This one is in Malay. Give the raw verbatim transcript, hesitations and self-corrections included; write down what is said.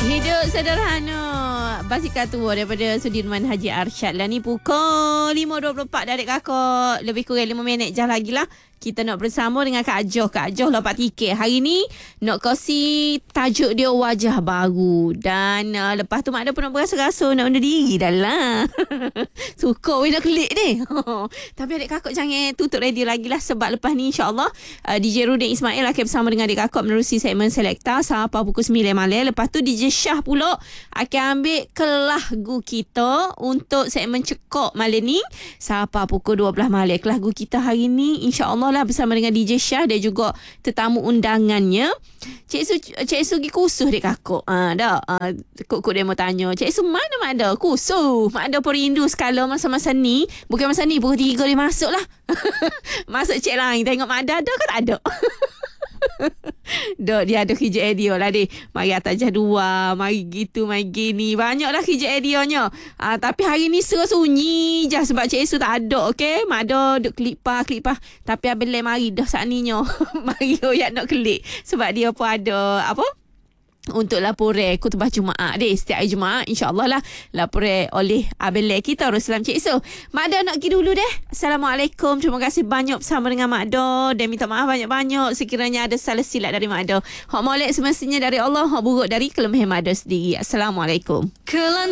Hidup sederhana. Basikal tua daripada Sudirman Haji Arsyad lah ni. Pukul lima dua puluh empat dah adik kakak. Lebih kurang lima minit je lagi lah. Kita nak bersama dengan Kak Joh. Kak Joh lompat tiket. Hari ni nak kongsi tajuk dia wajah baru. Dan uh, lepas tu Mak Ada pun nak berasa-rasa nak undur diri dah lah. Suka weh nak klik ni. Tapi adik kakak jangan tutup radio lagi lah. Sebab lepas ni insyaAllah uh, D J Rudin Ismail akan bersama dengan adik kakak menerusi segmen Selekta sampai pukul sembilan malam. Lepas tu D J Syah pula akan ambil kelagu kita untuk segmen Cekok malam ni sampai pukul dua belas malam. Kelagu kita hari ni insyaAllah lah bersama dengan D J Syah dan juga tetamu undangannya Cik Su, Cik Su pergi kursus dek kakak. Ha, dah. Ha, kok-kok dia mau tanya, Cik Su mana Mak Ada? Kursus. Mak Ada pun rindu sekala masa-masa ni. Bukan masa ni, pukul tiga dia masuk lah. Masuk cek lain. Tengok Mak Ada ada ke tak ada? Dok, dia ada kerja idea lah deh. Mari atas jadual, mari gitu, mari gini. Banyaklah kerja ideanya. Ah, tapi hari ni sunyi je sebab Cik Su tak ada, okey? Mak Ada duk klipah, klipah. Tapi abang leh mari dah saat ni nyo. Mari oyak nak klik sebab dia pun ada apa? Untuk laporan khutbah Jumaat deh. Setiap hari Jumaat insyaAllah lah laporan oleh Abang Lek kita Ruslan Cik Su. Mak Ada nak pergi dulu deh. Assalamualaikum. Terima kasih banyak bersama dengan Mak Ada. Dan minta maaf banyak-banyak sekiranya ada salah silap dari Mak Ada. Hak molek semestinya dari Allah, hak buruk dari kelemahan Mak Ada sendiri. Assalamualaikum.